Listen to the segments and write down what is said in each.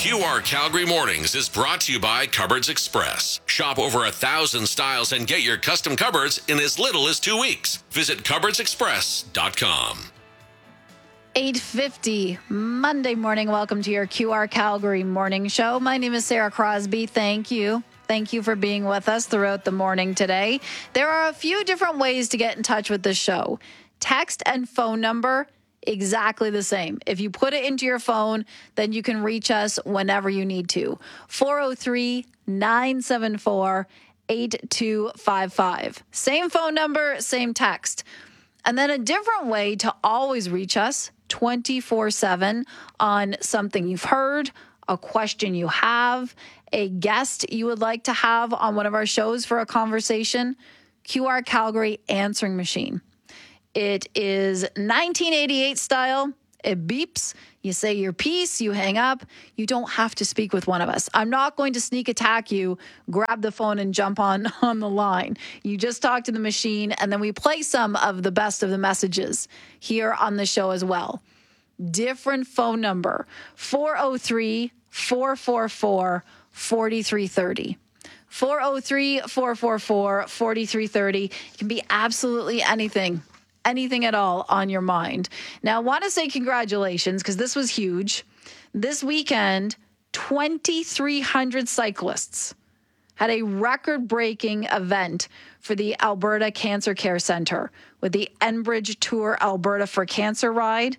QR Calgary Mornings is brought to you by Cupboards Express. Shop over 1,000 styles and get your custom cupboards in as little as 2 weeks. Visit cupboardsexpress.com. 8:50 Monday morning. Welcome to your QR Calgary Morning Show. My name is Sarah Crosby. Thank you. Thank you for being with us throughout the morning today. There are a few different ways to get in touch with the show. Text and phone number, exactly the same. If you put it into your phone, then you can reach us whenever you need to. 403-974-8255. Same phone number, same text. And then a different way to always reach us 24/7 on something you've heard, a question you have, a guest you would like to have on one of our shows for a conversation. QR Calgary answering machine. It is 1988 style. It beeps. You say your piece, you hang up. You don't have to speak with one of us. I'm not going to sneak attack you, grab the phone and jump on the line. You just talk to the machine, and then we play some of the best of the messages here on the show as well. Different phone number, 403-444-4330. 403-444-4330. It can be absolutely anything at all on your mind. Now, I want to say congratulations because this was huge. This weekend, 2,300 cyclists had a record-breaking event for the Alberta Cancer Care Centre with the Enbridge Tour Alberta for Cancer ride.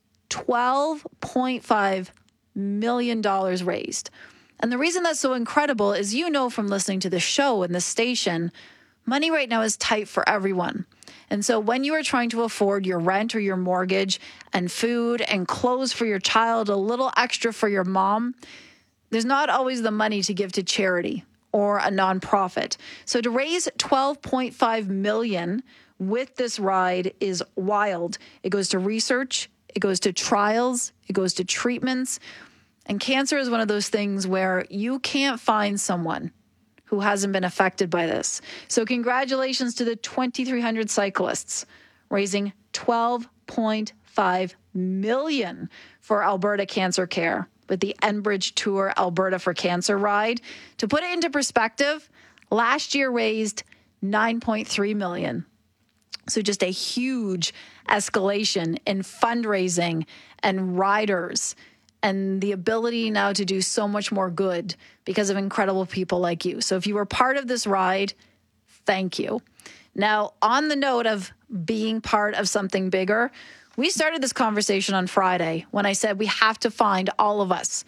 $12.5 million raised. And the reason that's so incredible is, you know, from listening to the show and the station, money right now is tight for everyone. And so when you are trying to afford your rent or your mortgage and food and clothes for your child, a little extra for your mom, there's not always the money to give to charity or a nonprofit. So to raise $12.5 million with this ride is wild. It goes to research, it goes to trials, it goes to treatments. And cancer is one of those things where you can't find someone who hasn't been affected by this. So congratulations to the 2,300 cyclists raising $12.5 million for Alberta Cancer Care with the Enbridge Tour Alberta for Cancer ride. To put it into perspective, last year raised $9.3 million. So just a huge escalation in fundraising and riders, and the ability now to do so much more good because of incredible people like you. So if you were part of this ride, thank you. Now, on the note of being part of something bigger, we started this conversation on Friday when I said we have to find, all of us,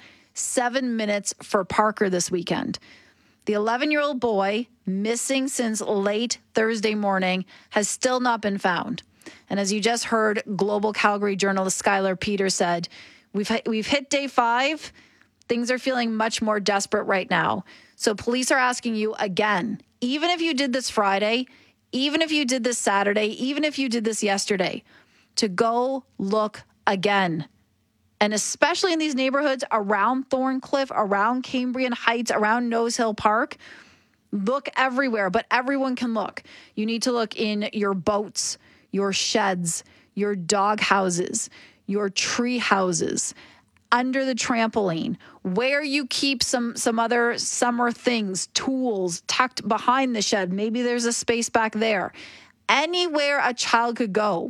7 minutes for Parker this weekend. The 11-year-old boy, missing since late Thursday morning, has still not been found. And as you just heard, Global Calgary journalist Skylar Peters said, We've hit day 5. Things are feeling much more desperate right now. So police are asking you again, even if you did this Friday, even if you did this Saturday, even if you did this yesterday, to go look again. And especially in these neighborhoods around Thorncliffe, around Cambrian Heights, around Nose Hill Park, look everywhere, but everyone can look. You need to look in your boats, your sheds, your dog houses, your tree houses, under the trampoline, where you keep some other summer things, tools tucked behind the shed. Maybe there's a space back there. Anywhere a child could go,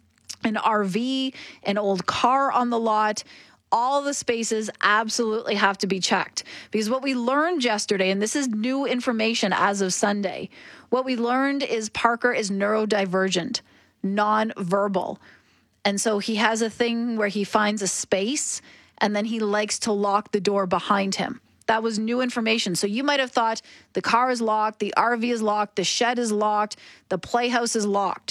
an RV, an old car on the lot, all the spaces absolutely have to be checked. Because what we learned yesterday, and this is new information as of Sunday, what we learned is Parker is neurodivergent, nonverbal. And so he has a thing where he finds a space and then he likes to lock the door behind him. That was new information. So you might have thought the car is locked, the RV is locked, the shed is locked, the playhouse is locked.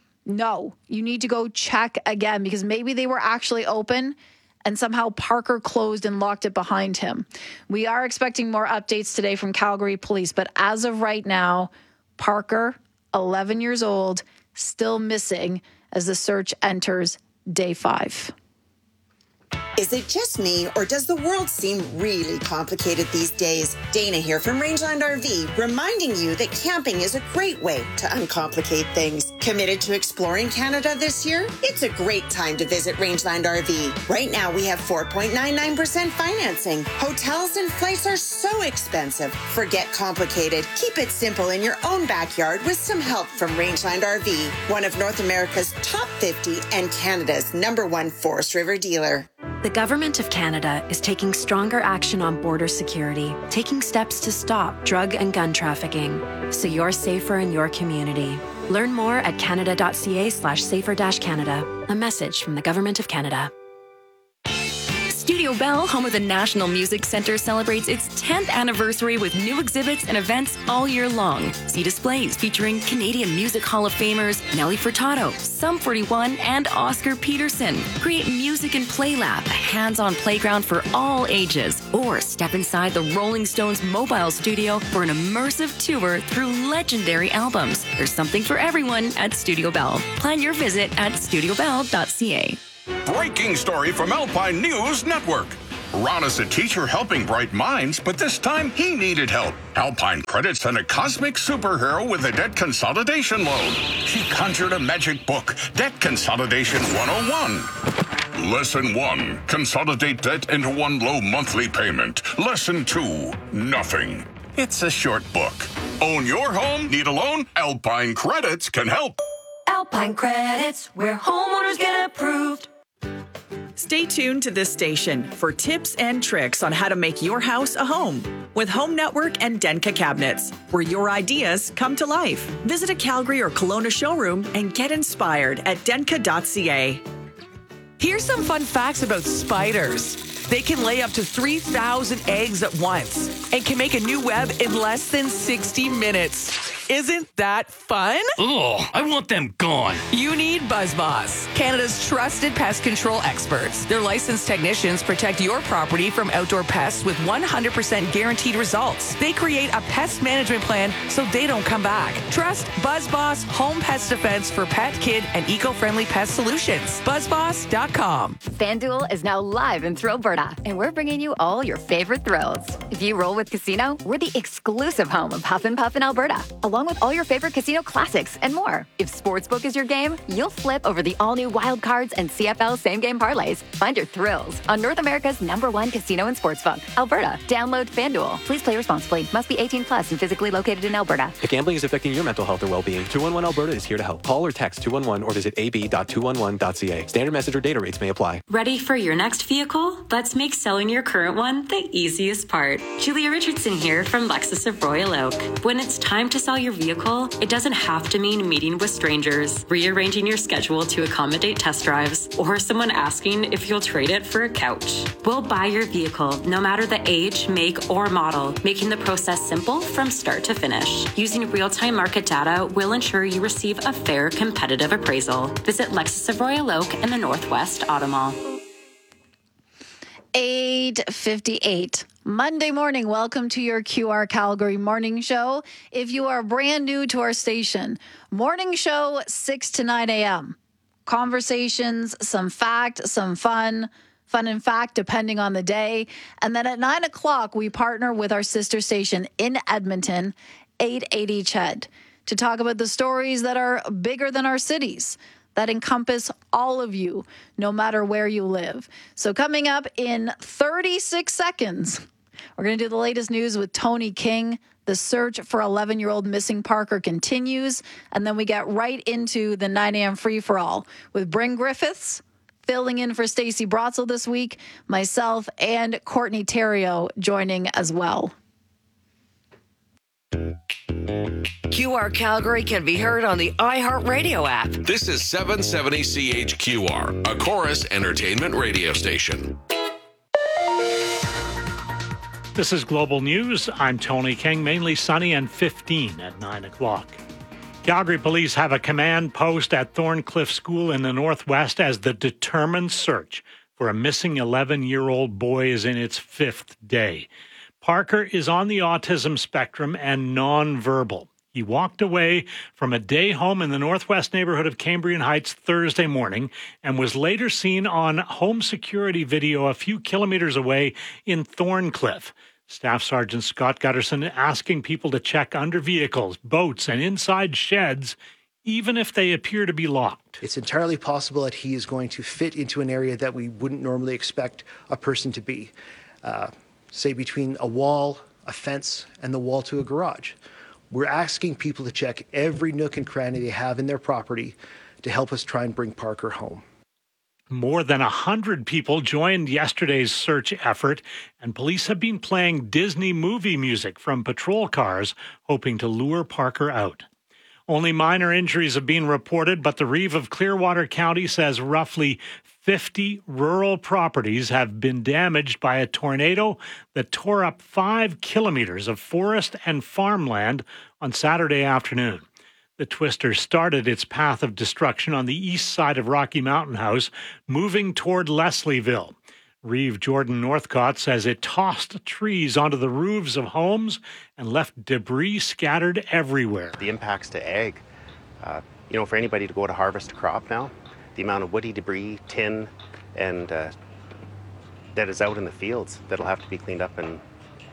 No, you need to go check again because maybe they were actually open and somehow Parker closed and locked it behind him. We are expecting more updates today from Calgary Police, but as of right now, Parker, 11 years old, still missing as the search enters day 5. Is it just me, or does the world seem really complicated these days? Dana here from Rangeland RV, reminding you that camping is a great way to uncomplicate things. Committed to exploring Canada this year? It's a great time to visit Rangeland RV. Right now, we have 4.99% financing. Hotels and flights are so expensive. Forget complicated. Keep it simple in your own backyard with some help from Rangeland RV, one of North America's top 50 and Canada's #1 Forest River dealer. The Government of Canada is taking stronger action on border security, taking steps to stop drug and gun trafficking, so you're safer in your community. Learn more at canada.ca/safer-canada. A message from the Government of Canada. Studio Bell, home of the National Music Centre, celebrates its 10th anniversary with new exhibits and events all year long. See displays featuring Canadian Music Hall of Famers Nelly Furtado, Sum 41, and Oscar Peterson. Create Music and Play Lab, a hands-on playground for all ages. Or step inside the Rolling Stones mobile studio for an immersive tour through legendary albums. There's something for everyone at Studio Bell. Plan your visit at studiobell.ca. Breaking story from Alpine News Network. Ron is a teacher helping bright minds, but this time he needed help. Alpine Credit sent a cosmic superhero with a debt consolidation loan. She conjured a magic book, Debt Consolidation 101. Lesson 1, consolidate debt into one low monthly payment. Lesson 2, nothing. It's a short book. Own your home? Need a loan? Alpine Credits can help. Alpine Credits, where homeowners get approved. Stay tuned to this station for tips and tricks on how to make your house a home with Home Network and Denka Cabinets, where your ideas come to life. Visit a Calgary or Kelowna showroom and get inspired at denka.ca. Here's some fun facts about spiders. They can lay up to 3,000 eggs at once and can make a new web in less than 60 minutes. Isn't that fun? Ugh, I want them gone. You need BuzzBoss, Canada's trusted pest control experts. Their licensed technicians protect your property from outdoor pests with 100% guaranteed results. They create a pest management plan so they don't come back. Trust BuzzBoss Home Pest Defense for pet, kid, and eco-friendly pest solutions. BuzzBoss.com. FanDuel is now live in Thrillberta, and we're bringing you all your favorite thrills. If you roll with Casino, we're the exclusive home of Huff and Puff in Alberta, along with all your favorite casino classics and more. If Sportsbook is your game, you'll flip over the all-new Wild Cards and CFL same-game parlays. Find your thrills on North America's #1 casino and sportsbook, Alberta. Download FanDuel. Please play responsibly. Must be 18 plus and physically located in Alberta. If gambling is affecting your mental health or well-being, 211 Alberta is here to help. Call or text 211 or visit ab.211.ca. Standard message or data rates may apply. Ready for your next vehicle? Let's make selling your current one the easiest part. Julia Richardson here from Lexus of Royal Oak. When it's time to sell your vehicle, it doesn't have to mean meeting with strangers, rearranging your schedule to accommodate test drives, or someone asking if you'll trade it for a couch. We'll buy your vehicle, no matter the age, make, or model, making the process simple from start to finish. Using real-time market data will ensure you receive a fair, competitive appraisal. Visit Lexus of Royal Oak in the Northwest Auto Mall. 8:58. Monday morning, welcome to your QR Calgary morning show. If you are brand new to our station, morning show 6 to 9 a.m. Conversations, some fact, some fun and fact, depending on the day. And then at 9 o'clock, we partner with our sister station in Edmonton, 880 CHED, to talk about the stories that are bigger than our cities, that encompass all of you, no matter where you live. So coming up in 36 seconds, we're going to do the latest news with Tony King. The search for 11-year-old missing Parker continues. And then we get right into the 9 a.m. free-for-all with Bryn Griffiths filling in for Stacey Brotzel this week, myself and Courtney Theriault joining as well. QR Calgary can be heard on the iHeartRadio app. This is 770 CHQR, a Chorus Entertainment radio station. This is Global News. I'm Tony King. Mainly sunny and 15 at 9 o'clock. Calgary police have a command post at Thorncliffe School in the Northwest as the determined search for a missing 11-year-old boy is in its 5th day. Parker is on the autism spectrum and nonverbal. He walked away from a day home in the northwest neighborhood of Cambrian Heights Thursday morning and was later seen on home security video a few kilometers away in Thorncliffe. Staff Sergeant Scott Gutterson asking people to check under vehicles, boats, and inside sheds, even if they appear to be locked. It's entirely possible that he is going to fit into an area that we wouldn't normally expect a person to be, say between a wall, a fence, and the wall to a garage. We're asking people to check every nook and cranny they have in their property to help us try and bring Parker home. More than 100 people joined yesterday's search effort, and police have been playing Disney movie music from patrol cars, hoping to lure Parker out. Only minor injuries have been reported, but the Reeve of Clearwater County says roughly 50 rural properties have been damaged by a tornado that tore up 5 kilometers of forest and farmland on Saturday afternoon. The twister started its path of destruction on the east side of Rocky Mountain House, moving toward Leslieville. Reeve Jordan Northcott says it tossed trees onto the roofs of homes and left debris scattered everywhere. The impacts to ag, for anybody to go to harvest a crop now, the amount of woody debris, tin, and that is out in the fields that'll have to be cleaned up, and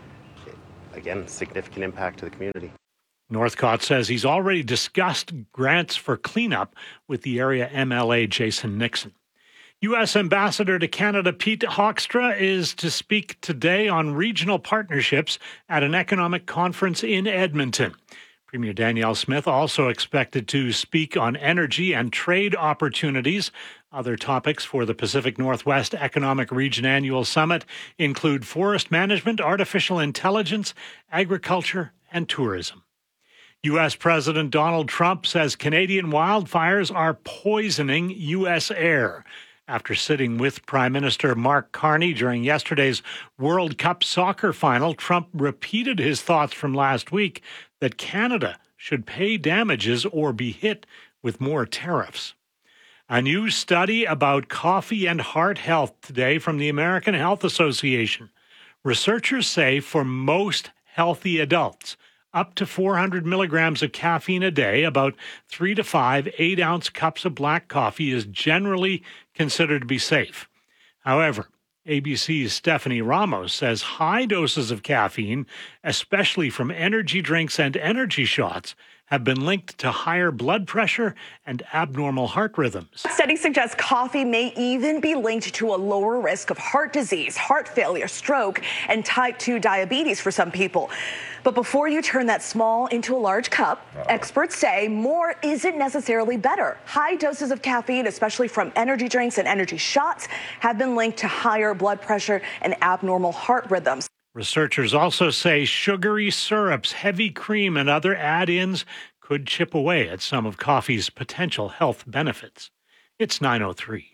again, significant impact to the community. Northcott says he's already discussed grants for cleanup with the area MLA Jason Nixon. U.S. Ambassador to Canada Pete Hoekstra is to speak today on regional partnerships at an economic conference in Edmonton. Premier Danielle Smith also expected to speak on energy and trade opportunities. Other topics for the Pacific Northwest Economic Region Annual Summit include forest management, artificial intelligence, agriculture, and tourism. U.S. President Donald Trump says Canadian wildfires are poisoning U.S. air. After sitting with Prime Minister Mark Carney during yesterday's World Cup soccer final, Trump repeated his thoughts from last week that Canada should pay damages or be hit with more tariffs. A new study about coffee and heart health today from the American Health Association. Researchers say for most healthy adults, up to 400 milligrams of caffeine a day, about 3 to 5 8-ounce cups of black coffee is generally considered to be safe. However, ABC's Stephanie Ramos says high doses of caffeine, especially from energy drinks and energy shots, have been linked to higher blood pressure and abnormal heart rhythms. Studies suggest coffee may even be linked to a lower risk of heart disease, heart failure, stroke, and type 2 diabetes for some people. But before you turn that small into a large cup, experts say more isn't necessarily better. High doses of caffeine, especially from energy drinks and energy shots, have been linked to higher blood pressure and abnormal heart rhythms. Researchers also say sugary syrups, heavy cream, and other add-ins could chip away at some of coffee's potential health benefits. It's 9:03.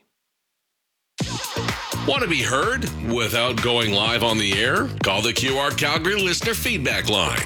Want to be heard without going live on the air? Call the QR Calgary listener feedback line,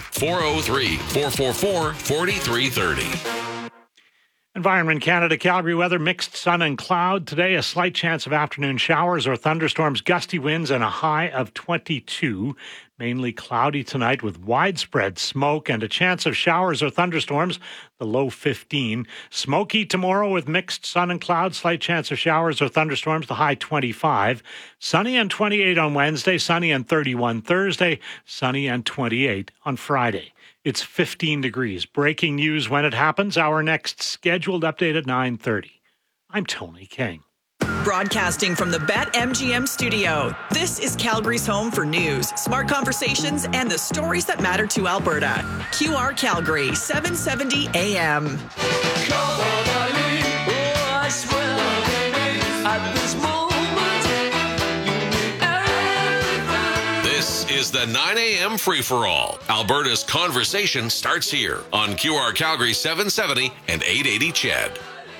403-444-4330. Environment Canada, Calgary weather, mixed sun and cloud. Today, a slight chance of afternoon showers or thunderstorms, gusty winds, and a high of 22. Mainly cloudy tonight with widespread smoke and a chance of showers or thunderstorms, the low 15. Smoky tomorrow with mixed sun and cloud, slight chance of showers or thunderstorms, the high 25. Sunny and 28 on Wednesday, sunny and 31 Thursday, sunny and 28 on Friday. It's 15 degrees. Breaking news when it happens. Our next scheduled update at 9:30. I'm Tony King. Broadcasting from the BetMGM studio, this is Calgary's home for news, smart conversations, and the stories that matter to Alberta. QR Calgary, 770 AM. This is the 9 a.m. free-for-all. Alberta's conversation starts here on QR Calgary 770 and 880 CHED.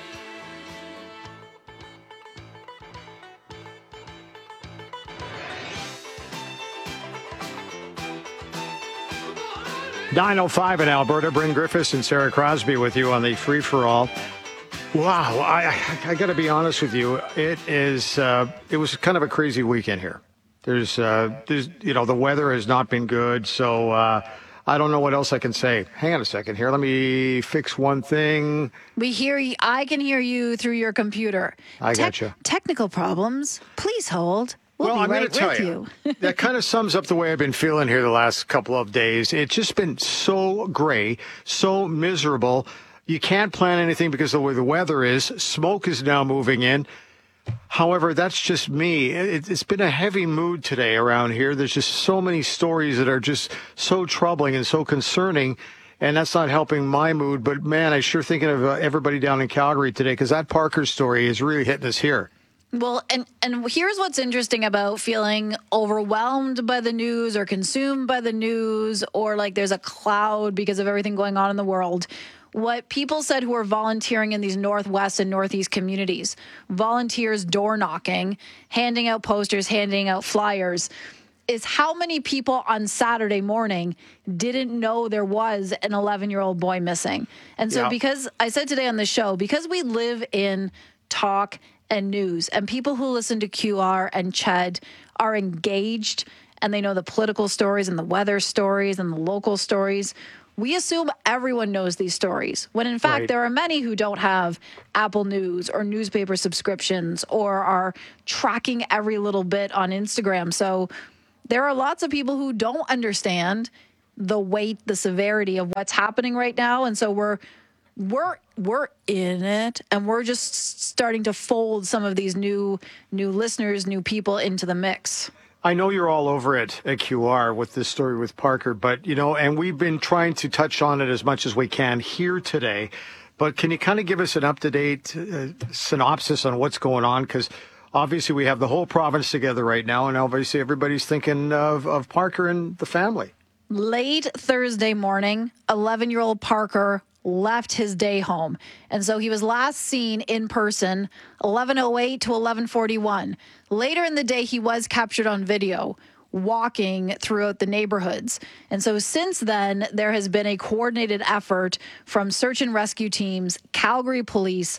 .905 in Alberta. Bryn Griffiths and Sarah Crosby with you on the free-for-all. Wow, I got to be honest with you. It was kind of a crazy weekend here. There's the weather has not been good, so I don't know what else I can say. Hang on a second here. Let me fix one thing. We hear you. I can hear you through your computer. I gotcha. Technical problems. Please hold. We'll be I'm right going to tell with you, that kind of sums up the way I've been feeling here the last couple of days. It's just been so gray, so miserable. You can't plan anything because of the way the weather is. Smoke is now moving in. However, that's just me. It's been a heavy mood today around here. There's just so many stories that are just so troubling and so concerning, and that's not helping my mood. But, man, I'm sure thinking of everybody down in Calgary today, because that Parker story is really hitting us here. Well, and here's what's interesting about feeling overwhelmed by the news or consumed by the news, or like there's a cloud because of everything going on in the world. What people said who are volunteering in these Northwest and Northeast communities, volunteers door knocking, handing out posters, handing out flyers, is how many people on Saturday morning didn't know there was an 11-year-old boy missing. And so because I said today on the show, because we live in talk and news, and people who listen to QR and Ched are engaged and they know the political stories and the weather stories and the local stories, we assume everyone knows these stories, when in fact there are many who don't have Apple News or newspaper subscriptions or are tracking every little bit on Instagram. So there are lots of people who don't understand the weight, the severity of what's happening right now. And so we're in it, and we're just starting to fold some of these new listeners, new people into the mix. I know you're all over it at QR with this story with Parker, but, and we've been trying to touch on it as much as we can here today. But can you kind of give us an up-to-date synopsis on what's going on? Because obviously we have the whole province together right now, and obviously everybody's thinking of Parker and the family. Late Thursday morning, 11-year-old Parker left his day home. And so he was last seen in person 11:08 to 11:41. Later in the day, he was captured on video walking throughout the neighborhoods. And so since then, there has been a coordinated effort from search and rescue teams, Calgary Police,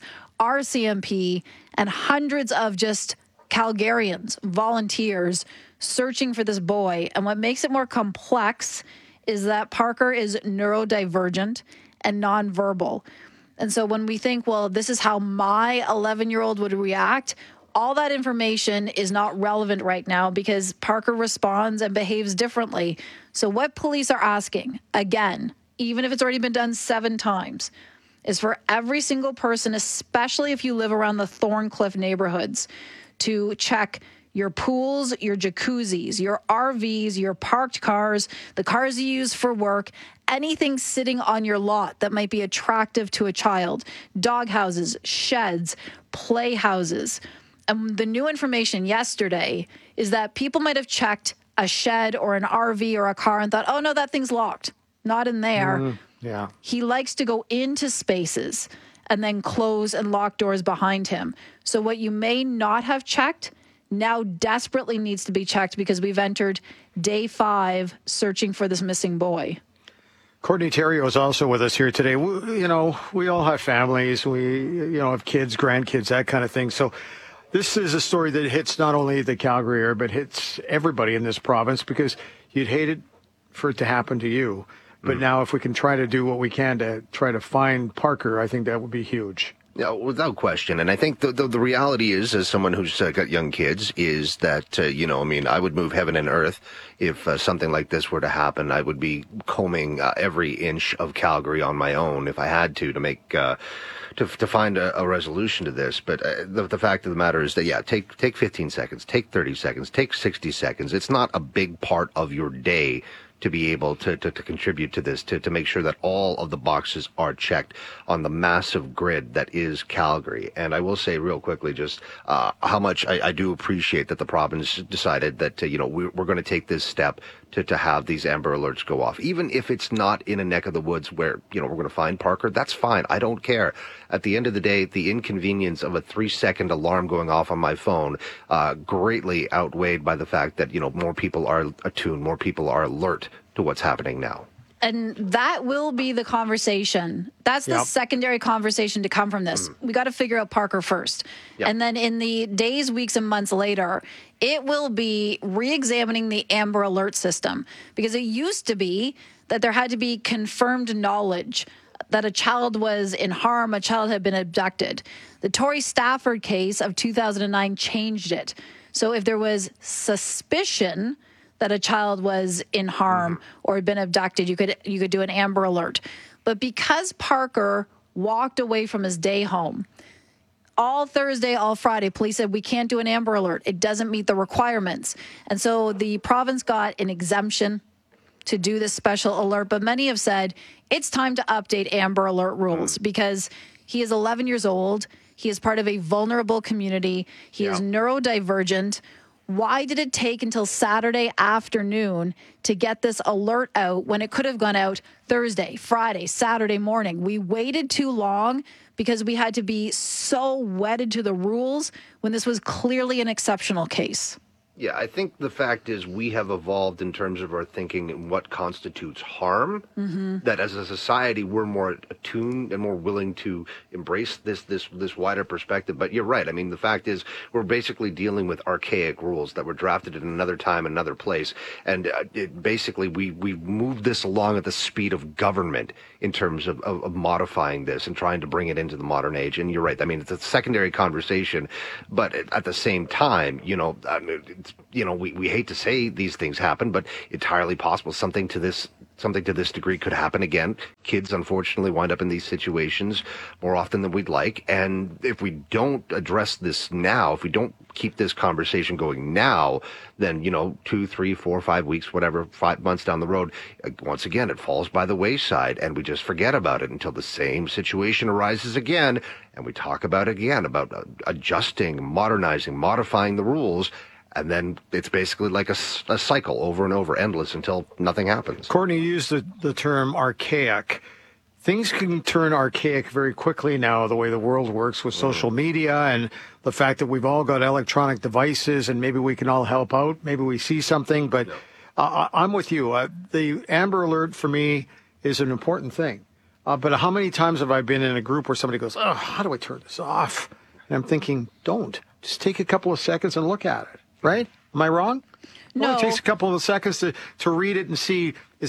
RCMP, and hundreds of just Calgarians, volunteers, searching for this boy. And what makes it more complex is that Parker is neurodivergent and nonverbal. And so when we think, well, this is how my 11-year-old would react, all that information is not relevant right now because Parker responds and behaves differently. So what police are asking, again, even if it's already been done 7 times, is for every single person, especially if you live around the Thorncliffe neighborhoods, to check your pools, your jacuzzis, your RVs, your parked cars, the cars you use for work, anything sitting on your lot that might be attractive to a child, dog houses, sheds, playhouses. And the new information yesterday is that people might have checked a shed or an RV or a car and thought, oh, no, that thing's locked. Not in there. Yeah. He likes to go into spaces and then close and lock doors behind him. So what you may not have checked now desperately needs to be checked because we've entered day 5 searching for this missing boy. Courtney Theriault is also with us here today. We all have families. We, have kids, grandkids, that kind of thing. So this is a story that hits not only the Calgary area, but hits everybody in this province because you'd hate it for it to happen to you. But now if we can try to do what we can to try to find Parker, I think that would be huge. Yeah, without question. And I think the reality is, as someone who's got young kids, is that, I would move heaven and earth if something like this were to happen. I would be combing every inch of Calgary on my own if I had to make to find a resolution to this. But the fact of the matter is that, take 15 seconds, take 30 seconds, take 60 seconds. It's not a big part of your day to be able to contribute to this, to make sure that all of the boxes are checked on the massive grid that is Calgary. And I will say real quickly just how much I do appreciate that the province decided that, we're going to take this step to have these Amber Alerts go off. Even if it's not in a neck of the woods where, we're going to find Parker, that's fine. I don't care. At the end of the day, the inconvenience of a 3-second alarm going off on my phone greatly outweighed by the fact that, more people are attuned, more people are alert to what's happening now. And that will be the conversation. That's the secondary conversation to come from this. We got to figure out Parker first. Yep. And then in the days, weeks, and months later, it will be re-examining the Amber Alert system. Because it used to be that there had to be confirmed knowledge that a child was in harm, a child had been abducted. The Tory Stafford case of 2009 changed it. So if there was suspicion that a child was in harm or had been abducted, you could do an Amber Alert. But because Parker walked away from his day home, all Thursday, all Friday, police said, we can't do an Amber Alert. It doesn't meet the requirements. And so the province got an exemption to do this special alert. But many have said it's time to update Amber Alert rules because he is 11 years old. He is part of a vulnerable community. He is neurodivergent. Why did it take until Saturday afternoon to get this alert out when it could have gone out Thursday, Friday, Saturday morning? We waited too long because we had to be so wedded to the rules when this was clearly an exceptional case. Yeah, I think the fact is we have evolved in terms of our thinking and what constitutes harm, that as a society we're more attuned and more willing to embrace this wider perspective. But you're right. I mean, the fact is we're basically dealing with archaic rules that were drafted in another time, another place. And basically we moved this along at the speed of government in terms of modifying this and trying to bring it into the modern age. And you're right. I mean, it's a secondary conversation, but at the same time, we hate to say these things happen, but entirely possible something to this degree could happen again. Kids, unfortunately, wind up in these situations more often than we'd like. And if we don't address this now, if we don't keep this conversation going now, then, 2, 3, 4, 5 weeks, whatever, 5 months down the road, once again, it falls by the wayside and we just forget about it until the same situation arises again. And we talk about it again, about adjusting, modernizing, modifying the rules. And then it's basically like a cycle over and over, endless, until nothing happens. Courtney used the term archaic. Things can turn archaic very quickly now, the way the world works with social media and the fact that we've all got electronic devices and maybe we can all help out. Maybe we see something. But I'm with you. The Amber Alert for me is an important thing. But how many times have I been in a group where somebody goes, how do I turn this off? And I'm thinking, don't. Just take a couple of seconds and look at it. Right? Am I wrong? No. It only takes a couple of seconds to read it and see,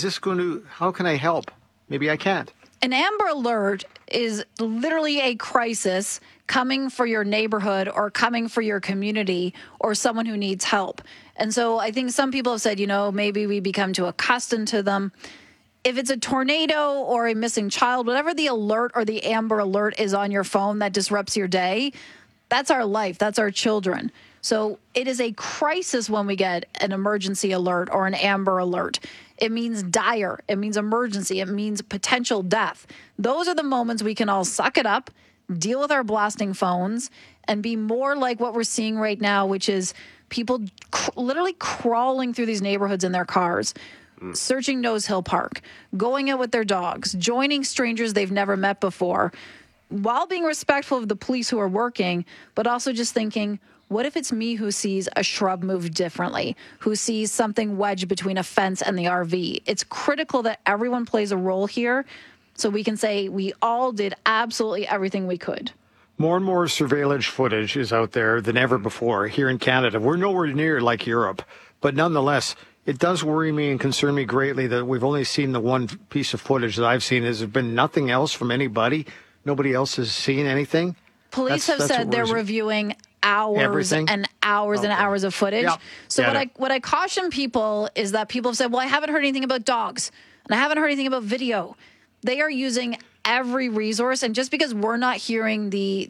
how can I help? Maybe I can't. An Amber Alert is literally a crisis coming for your neighborhood or coming for your community or someone who needs help. And so I think some people have said, maybe we become too accustomed to them. If it's a tornado or a missing child, whatever the alert or the Amber Alert is on your phone that disrupts your day, that's our life. That's our children. So it is a crisis when we get an emergency alert or an Amber Alert. It means dire. It means emergency. It means potential death. Those are the moments we can all suck it up, deal with our blasting phones, and be more like what we're seeing right now, which is people literally crawling through these neighborhoods in their cars, searching Nose Hill Park, going out with their dogs, joining strangers they've never met before, while being respectful of the police who are working, but also just thinking, what if it's me who sees a shrub move differently, who sees something wedged between a fence and the RV? It's critical that everyone plays a role here so we can say we all did absolutely everything we could. More and more surveillance footage is out there than ever before here in Canada. We're nowhere near like Europe, but nonetheless, it does worry me and concern me greatly that we've only seen the one piece of footage that I've seen. Has there been nothing else from anybody? Nobody else has seen anything? Police have said they're reviewing hours and hours and hours of footage. Yep. So what I caution people is that people have said, well, I haven't heard anything about dogs and I haven't heard anything about video. They are using every resource. And just because we're not hearing the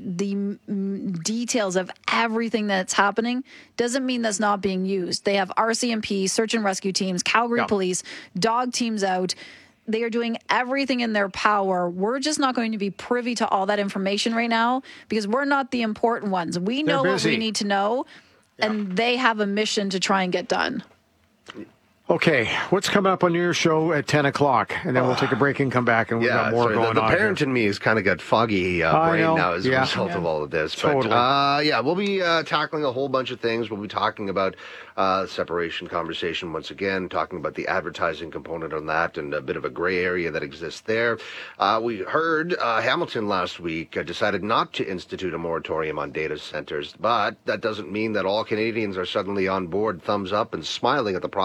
details of everything that's happening doesn't mean that's not being used. They have RCMP, search and rescue teams, Calgary police, dog teams out. They are doing everything in their power. We're just not going to be privy to all that information right now because we're not the important ones. We know what we need to know, and they have a mission to try and get done. Okay, what's coming up on your show at 10 o'clock? And then we'll take a break and come back, and we've got more going on. The parent in me has kind of got foggy brain now as a result of all of this. Totally. But, we'll be tackling a whole bunch of things. We'll be talking about separation conversation once again, talking about the advertising component on that and a bit of a gray area that exists there. We heard Hamilton last week decided not to institute a moratorium on data centers, but that doesn't mean that all Canadians are suddenly on board, thumbs up, and smiling at the prospect of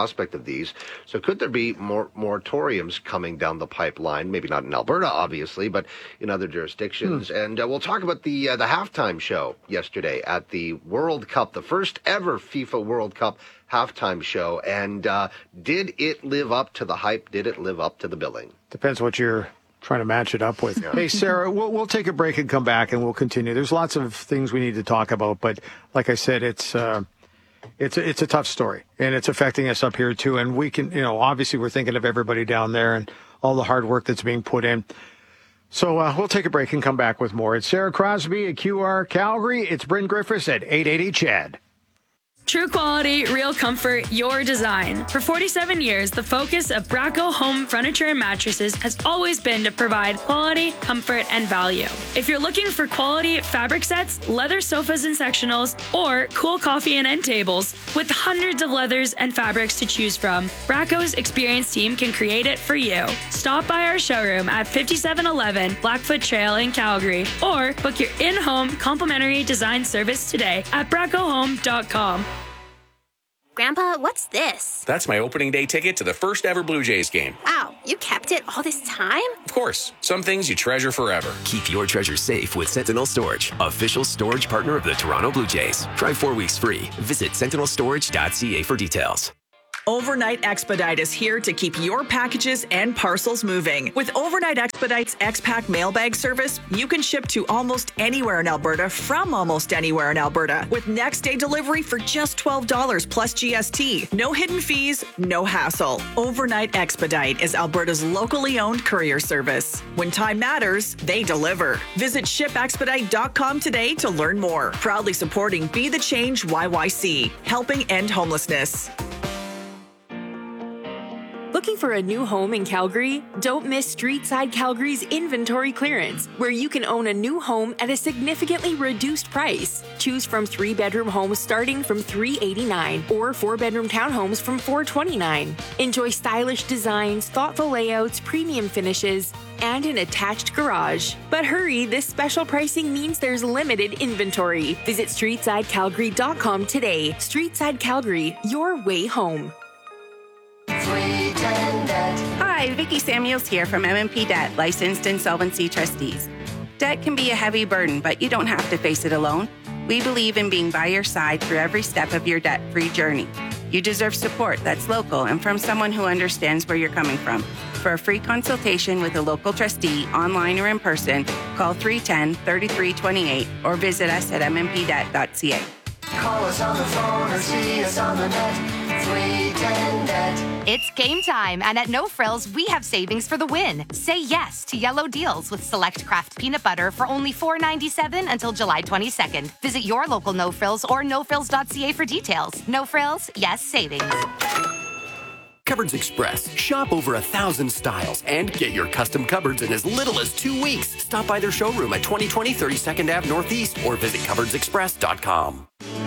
these. So could there be more moratoriums coming down the pipeline? Maybe not in Alberta, obviously, but in other jurisdictions. And we'll talk about the halftime show yesterday at the World Cup, the first ever FIFA World Cup halftime show. And did it live up to the hype? Did it live up to the billing? Depends what you're trying to match it up with. Yeah. Hey, Sarah, we'll take a break and come back and we'll continue. There's lots of things we need to talk about, but like I said, it's a tough story and it's affecting us up here too. And we can, obviously we're thinking of everybody down there and all the hard work that's being put in. So we'll take a break and come back with more. It's Sarah Crosby at QR Calgary. It's Bryn Griffiths at 880 CHED. True quality, real comfort, your design. For 47 years, the focus of Bracco Home Furniture and Mattresses has always been to provide quality, comfort, and value. If you're looking for quality fabric sets, leather sofas and sectionals, or cool coffee and end tables, with hundreds of leathers and fabrics to choose from, Bracco's experienced team can create it for you. Stop by our showroom at 5711 Blackfoot Trail in Calgary, or book your in-home complimentary design service today at braccohome.com. Grandpa, what's this? That's my opening day ticket to the first ever Blue Jays game. Wow, you kept it all this time? Of course. Some things you treasure forever. Keep your treasure safe with Sentinel Storage, official storage partner of the Toronto Blue Jays. Try 4 weeks free. Visit sentinelstorage.ca for details. Overnight Expedite is here to keep your packages and parcels moving. With Overnight Expedite's X-Pack mailbag service, you can ship to almost anywhere in Alberta from almost anywhere in Alberta with next day delivery for just $12 plus GST. No hidden fees, no hassle. Overnight Expedite is Alberta's locally owned courier service. When time matters, they deliver. Visit shipexpedite.com today to learn more. Proudly supporting Be the Change YYC, helping end homelessness. Looking for a new home in Calgary? Don't miss Streetside Calgary's inventory clearance, where you can own a new home at a significantly reduced price. Choose from 3-bedroom homes starting from $389 or 4-bedroom townhomes from $429. Enjoy stylish designs, thoughtful layouts, premium finishes, and an attached garage. But hurry, this special pricing means there's limited inventory. Visit StreetsideCalgary.com today. Streetside Calgary, your way home. Hi, Vicki Samuels here from M&P Debt, licensed insolvency trustees. Debt can be a heavy burden, but you don't have to face it alone. We believe in being by your side through every step of your debt-free journey. You deserve support that's local and from someone who understands where you're coming from. For a free consultation with a local trustee, online or in person, call 310-3328 or visit us at mmpdebt.ca. Call us on the phone or see us on the net. 310 Net. It's game time, and at No Frills, we have savings for the win. Say yes to yellow deals with select craft peanut butter for only $4.97 until July 22nd. Visit your local No Frills or nofrills.ca for details. No Frills, yes savings. Cupboards Express. Shop over 1,000 styles and get your custom cupboards in as little as 2 weeks. Stop by their showroom at 2020 32nd Ave Northeast or visit cupboardsexpress.com.